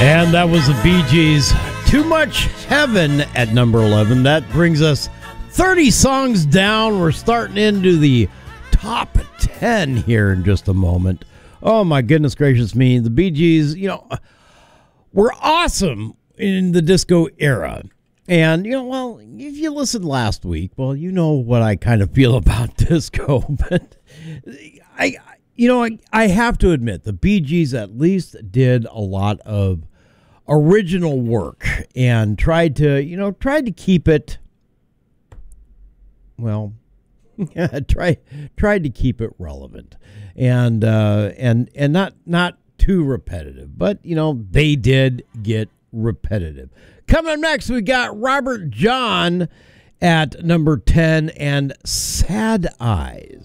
And that was the Bee Gees, Too Much Heaven at number 11. That brings us 30 songs down. We're starting into the top 10 here in just a moment. Oh, my goodness gracious me. The Bee Gees, were awesome in the disco era. And, well, if you listened last week, well, you know what I kind of feel about disco. But I have to admit, the Bee Gees at least did a lot of original work and tried to keep it, well, tried to keep it relevant and not too repetitive, but they did get repetitive. Coming up next, we got Robert John at number 10 and Sad Eyes.